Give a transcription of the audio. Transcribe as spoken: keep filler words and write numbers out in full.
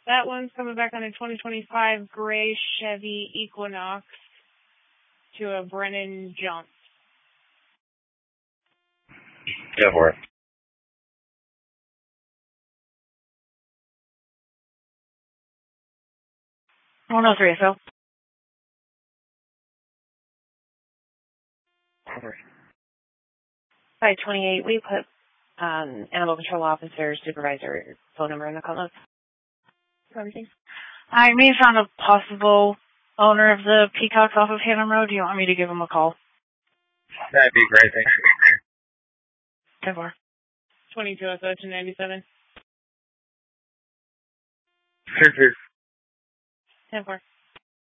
That one's coming back on a twenty twenty-five gray Chevy Equinox to a Brennan Jump. Go for it. one oh three, Phil. five twenty-eight, we put um, Animal Control Officer, Supervisor, phone number in the call notes. Everything. I may have found a possible owner of the Peacocks off of Hannum Road. Do you want me to give him a call? That'd be great, thanks. ten four. twenty-two oh two ninety-seven. Sure, sure. ten four.